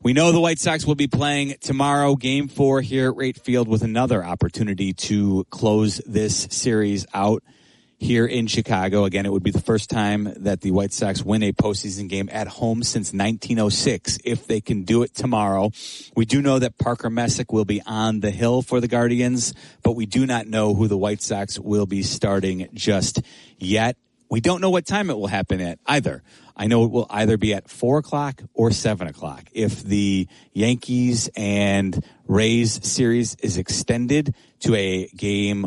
We know the White Sox will be playing tomorrow, Game 4 here at Wright Field, with another opportunity to close this series out here in Chicago. Again, it would be the first time that the White Sox win a postseason game at home since 1906, if they can do it tomorrow. We do know that Parker Messick will be on the hill for the Guardians, but we do not know who the White Sox will be starting just yet. We don't know what time it will happen at either. I know it will either be at 4 o'clock or 7 o'clock. If the Yankees and Rays series is extended to a game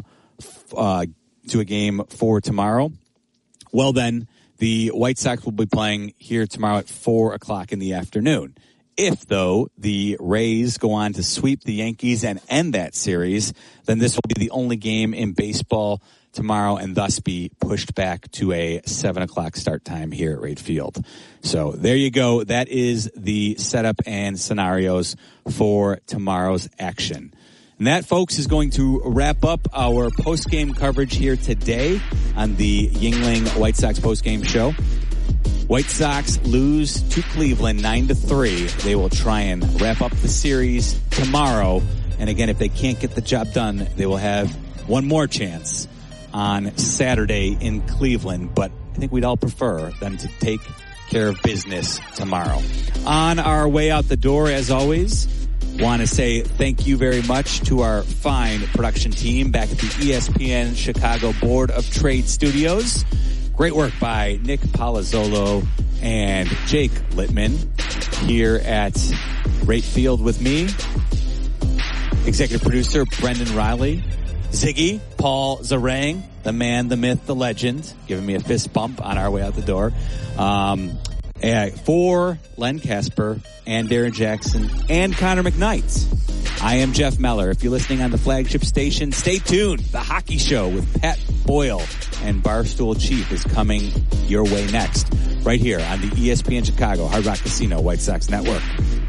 for tomorrow, well then the White Sox will be playing here tomorrow at 4 o'clock in the afternoon. If, though, the Rays go on to sweep the Yankees and end that series, then this will be the only game in baseball tomorrow and thus be pushed back to a 7 o'clock start time here at Wright Field. So there you go. That is the setup and scenarios for tomorrow's action. And that, folks, is going to wrap up our post-game coverage here today on the Yuengling White Sox post-game show. White Sox lose to Cleveland 9-3. They will try and wrap up the series tomorrow. And again, if they can't get the job done, they will have one more chance on Saturday in Cleveland. But I think we'd all prefer them to take care of business tomorrow. On our way out the door, as always, want to say thank you very much to our fine production team back at the ESPN Chicago Board of Trade Studios. Great work by Nick Palazzolo and Jake Littman here at Wright Field with me. Executive producer Brendan Riley. Ziggy, Paul Zarang, the man, the myth, the legend, giving me a fist bump on our way out the door. For Len Casper and Darren Jackson and Connor McKnight, I am Jeff Meller. If you're listening on the flagship station, stay tuned. The Hockey Show with Pat Boyle and Barstool Chief is coming your way next, right here on the ESPN Chicago Hard Rock Casino White Sox Network.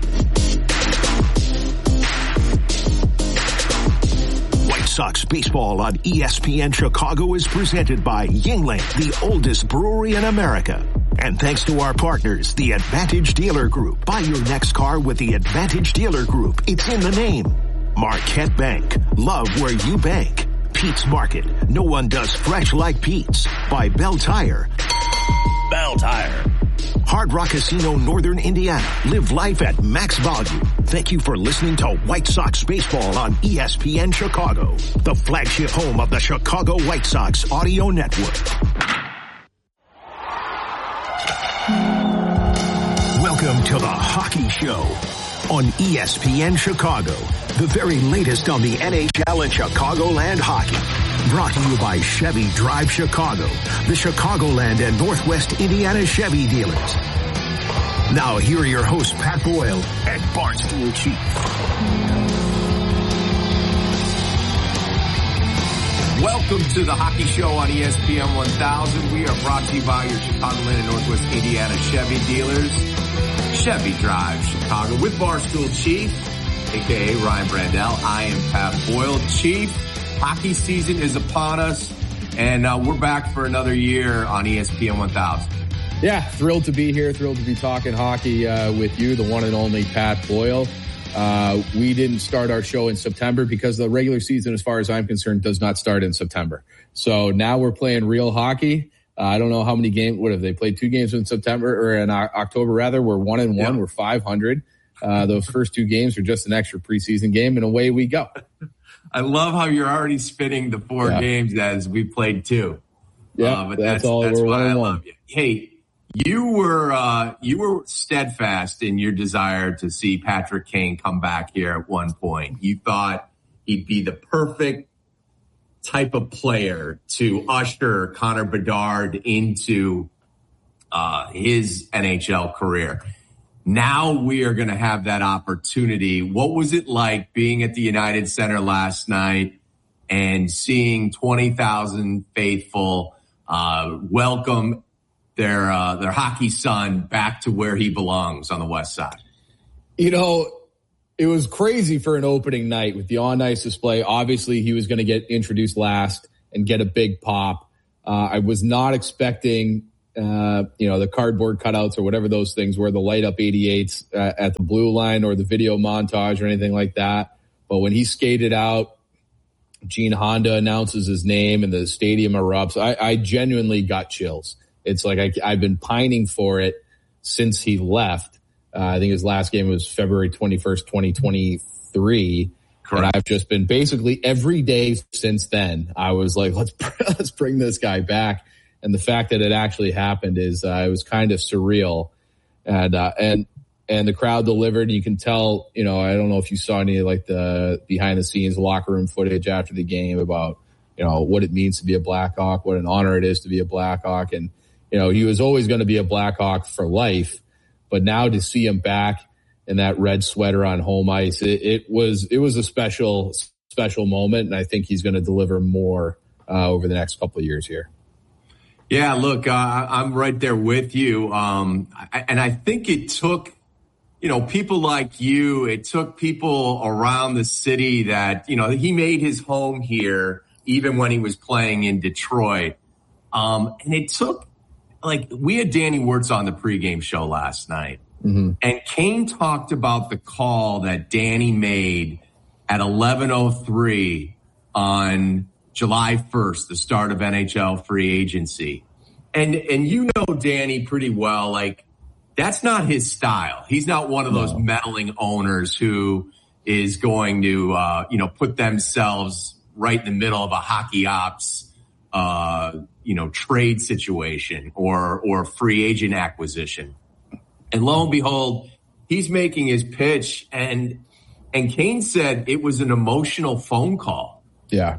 White Sox baseball on ESPN Chicago is presented by Yuengling, the oldest brewery in America. And thanks to our partners, the Advantage Dealer Group. Buy your next car with the Advantage Dealer Group. It's in the name. Marquette Bank. Love where you bank. Pete's Market. No one does fresh like Pete's. By Bell Tire. Bell Tire. Hard Rock Casino, Northern Indiana. Live life at max value. Thank you for listening to White Sox baseball on ESPN Chicago, the flagship home of the Chicago White Sox audio network. Welcome to the Hockey Show on ESPN Chicago, the very latest on the NHL and Chicagoland hockey. Brought to you by Chevy Drive Chicago, the Chicagoland and Northwest Indiana Chevy dealers. Now here are your hosts, Pat Boyle and Barstool Chief. Welcome to the Hockey Show on ESPN 1000. We are brought to you by your Chicagoland and Northwest Indiana Chevy dealers. Chevy Drive Chicago with Barstool Chief, a.k.a. Ryan Brandell. I am Pat Boyle. Chief, hockey season is upon us, and we're back for another year on ESPN 1000. Yeah, thrilled to be here. Thrilled to be talking hockey with you, the one and only Pat Boyle. We didn't start our show in September because the regular season, as far as I'm concerned, does not start in September. So now we're playing real hockey. I don't know how many games. What have they played? 2 games in September or in October rather? We're 1-1. Yeah. We're 500. Those first 2 games are just an extra preseason game, and away we go. I love how you're already spinning the 4 games as we played 2. Yeah, but that's all. That's why I love you. Hey, you were steadfast in your desire to see Patrick Kane come back here at one point. You thought he'd be the perfect type of player to usher Connor Bedard into his NHL career. Now we are going to have that opportunity. What was it like being at the United Center last night and seeing 20,000 faithful welcome their hockey son back to where he belongs on the West Side? You know, it was crazy for an opening night with the on-ice display. Obviously, he was going to get introduced last and get a big pop. I was not expecting the cardboard cutouts or whatever those things were, the light up 88s at the blue line or the video montage or anything like that. But when he skated out, Gene Honda announces his name and the stadium erupts. I genuinely got chills. It's like I've been pining for it since he left. I think his last game was February 21st, 2023. Correct. And I've just been basically every day since then. I was like, let's bring this guy back. And the fact that it actually happened is it was kind of surreal. And the crowd delivered. You can tell, I don't know if you saw any like the behind the scenes locker room footage after the game about, what it means to be a Blackhawk, what an honor it is to be a Blackhawk. And, he was always going to be a Blackhawk for life, but now to see him back in that red sweater on home ice, it was a special moment. And I think he's going to deliver more over the next couple of years here. Yeah, look, I'm right there with you. And I think it took, people like you, it took people around the city that, he made his home here even when he was playing in Detroit. And it took, we had Danny Wirtz on the pregame show last night. Mm-hmm. And Kane talked about the call that Danny made at 11:03 on July 1st, the start of NHL free agency. And Danny pretty well, that's not his style. He's not one of those meddling owners who is going to, put themselves right in the middle of a hockey ops, trade situation or free agent acquisition. And lo and behold, he's making his pitch and Kane said it was an emotional phone call. Yeah.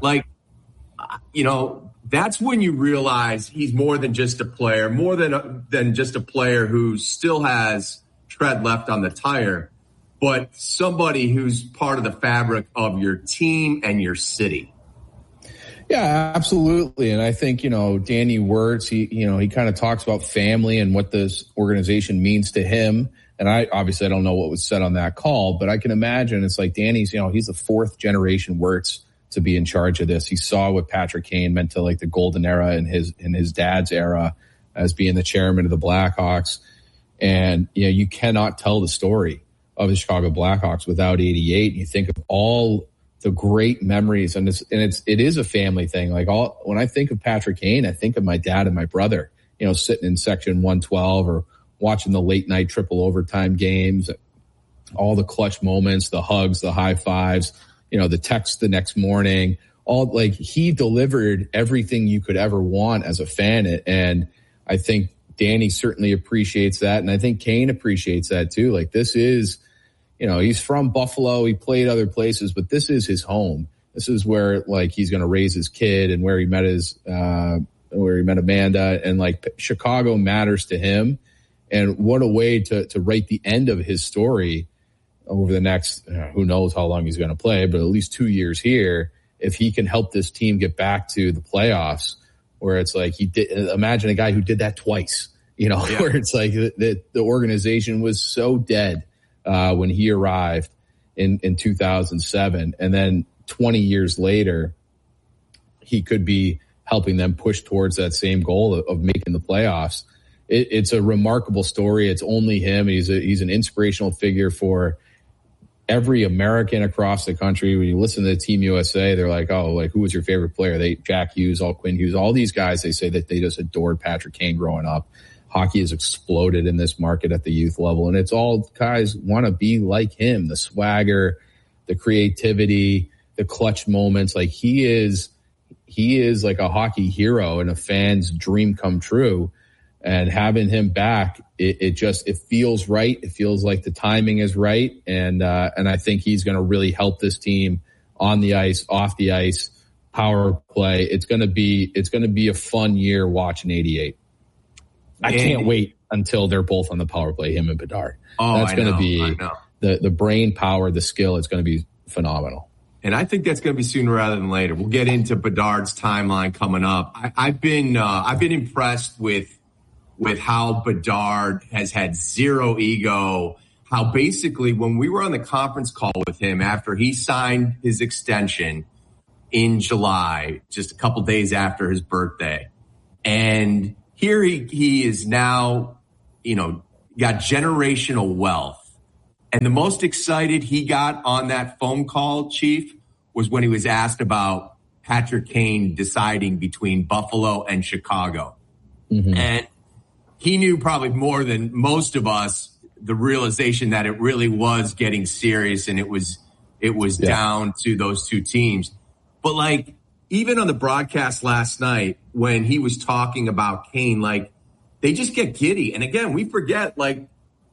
That's when you realize he's more than just a player, more than just a player who still has tread left on the tire, but somebody who's part of the fabric of your team and your city. Yeah, absolutely. And I think, Danny Wirtz, he kind of talks about family and what this organization means to him. And I don't know what was said on that call, but I can imagine it's like Danny's, he's the fourth generation Wirtz to be in charge of this. He saw what Patrick Kane meant to the golden era in his dad's era as being the chairman of the Blackhawks. And, you cannot tell the story of the Chicago Blackhawks without 88. You think of all the great memories and it is a family thing. When I think of Patrick Kane, I think of my dad and my brother, sitting in section 112 or watching the late night triple overtime games, all the clutch moments, the hugs, the high fives, the text the next morning, he delivered everything you could ever want as a fan. And I think Danny certainly appreciates that. And I think Kane appreciates that too. This is, he's from Buffalo. He played other places, but this is his home. This is where he's going to raise his kid and where he met Amanda, and Chicago matters to him. And what a way to write the end of his story over the next, who knows how long he's going to play, but at least 2 years here, if he can help this team get back to the playoffs, where it's imagine a guy who did that twice, where it's the organization was so dead when he arrived in 2007. And then 20 years later, he could be helping them push towards that same goal of making the playoffs. It's a remarkable story. It's only him. He's an inspirational figure for every American across the country. When you listen to Team USA, they're who was your favorite player? Jack Hughes, Quinn Hughes, all these guys, they say that they just adored Patrick Kane growing up. Hockey has exploded in this market at the youth level, and it's all guys want to be like him. The swagger, the creativity, the clutch moments. He is like a hockey hero and a fan's dream come true. And having him back, it feels right. It feels like the timing is right. And I think he's going to really help this team on the ice, off the ice, power play. It's going to be a fun year watching 88. I can't wait until they're both on the power play, him and Bedard. That's going to be the brain power, the skill. It's going to be phenomenal. And I think that's going to be sooner rather than later. We'll get into Bedard's timeline coming up. I've been impressed with how Bedard has had zero ego, how basically when we were on the conference call with him after he signed his extension in July, just a couple days after his birthday, and here he is now, got generational wealth. And the most excited he got on that phone call, Chief, was when he was asked about Patrick Kane deciding between Buffalo and Chicago. Mm-hmm. And he knew probably more than most of us the realization that it really was getting serious and it was down to those two teams. But like, even on the broadcast last night when he was talking about Kane, like, they just get giddy. And again, we forget, like,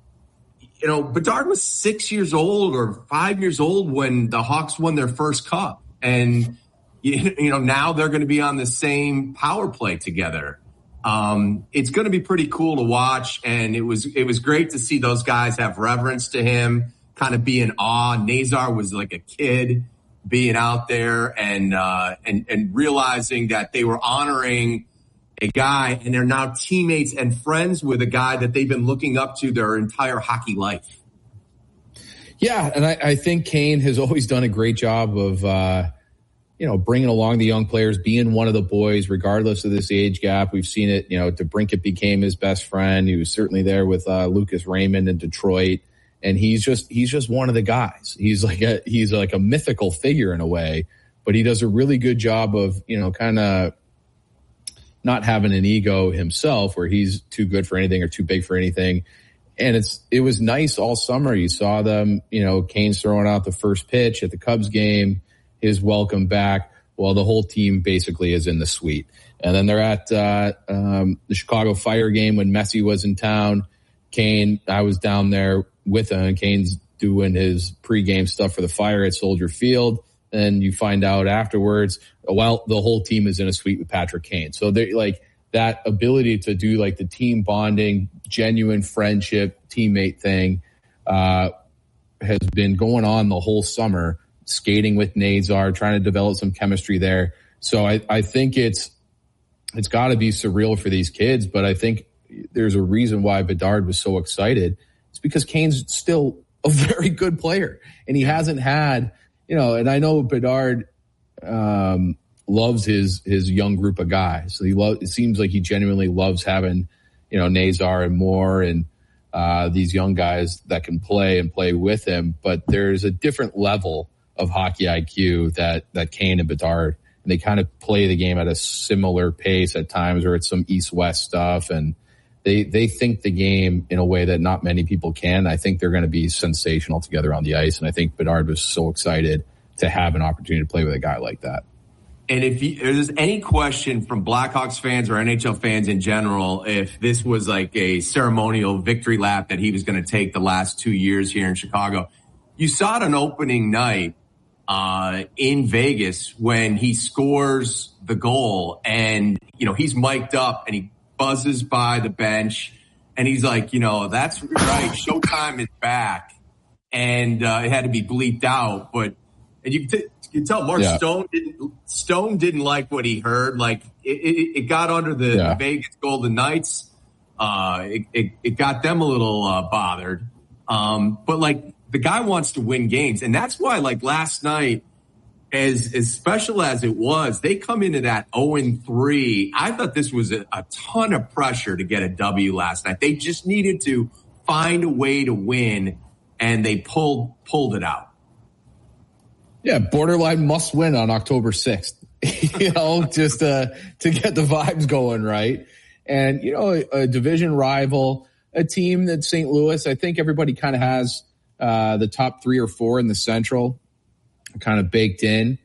Bedard was 6 years old or 5 years old when the Hawks won their first cup. And, now they're going to be on the same power play together. It's going to be pretty cool to watch. And it was great to see those guys have reverence to him, kind of be in awe. Nazar was like a kid being out there and realizing that they were honoring a guy, and they're now teammates and friends with a guy that they've been looking up to their entire hockey life. Yeah, and I think Kane has always done a great job of, bringing along the young players, being one of the boys, regardless of this age gap. We've seen it, DeBrincat became his best friend. He was certainly there with Lucas Raymond in Detroit, and he's just one of the guys. He's like a mythical figure in a way, but he does a really good job of, kind of not having an ego himself where he's too good for anything or too big for anything. And it was nice all summer. You saw them, Kane's throwing out the first pitch at the Cubs game, his welcome back. Well, the whole team basically is in the suite. And then they're at the Chicago Fire game when Messi was in town. Kane, I was down there with him, and Kane's doing his pregame stuff for the Fire at Soldier Field. And you find out afterwards, well, the whole team is in a suite with Patrick Kane. So they like that ability to do like the team bonding, genuine friendship, teammate thing, has been going on the whole summer, skating with Nazar, trying to develop some chemistry there. So I think it's got to be surreal for these kids, but I think there's a reason why Bedard was so excited. It's because Kane's still a very good player, and he hasn't had, and I know Bedard loves his young group of guys. So it seems like he genuinely loves having, Nazar and Moore and these young guys that can play and play with him. But there's a different level of hockey IQ that Kane and Bedard, and they kind of play the game at a similar pace at times, or it's some East-West stuff, and they think the game in a way that not many people can. I think they're going to be sensational together on the ice, and I think Bedard was so excited to have an opportunity to play with a guy like that. And if there's any question from Blackhawks fans or NHL fans in general, if this was like a ceremonial victory lap that he was going to take the last 2 years here in Chicago, you saw it on opening night in Vegas when he scores the goal, and he's mic'd up and he buzzes by the bench, and he's like, that's right, Showtime is back, and it had to be bleeped out, but you can tell Mark Stone didn't like what he heard. Like it got under the Vegas Golden Knights. It got them a little bothered. But like the guy wants to win games, and that's why like last night, as special as it was, they come into that 0-3. I thought this was a ton of pressure to get a W last night. They just needed to find a way to win, and they pulled it out. Yeah, borderline must win on October 6th, just to get the vibes going right. And, a division rival, a team that St. Louis, I think everybody kind of has the top 3 or 4 in the Central kind of baked in.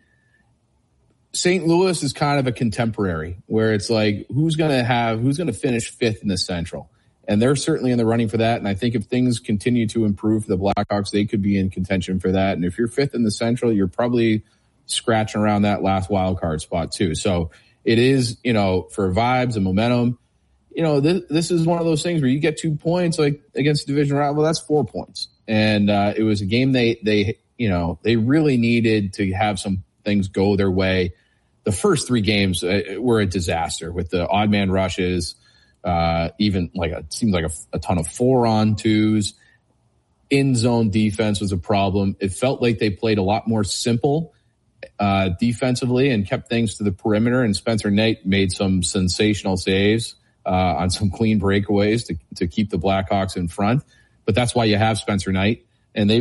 St. Louis is kind of a contemporary where it's like, who's going to finish 5th in the Central? And they're certainly in the running for that. And I think if things continue to improve for the Blackhawks, they could be in contention for that. And if you're 5th in the Central, you're probably scratching around that last wild card spot too. So it is, for vibes and momentum, this is one of those things where you get 2 points like against division rival, that's 4 points. And it was a game they really needed to have some things go their way. The first 3 games were a disaster with the odd man rushes. Even like it seemed like a ton of 4-on-2s. In zone defense was a problem. It felt like they played a lot more simple defensively and kept things to the perimeter. And Spencer Knight made some sensational saves on some clean breakaways to keep the Blackhawks in front. But that's why you have Spencer Knight. And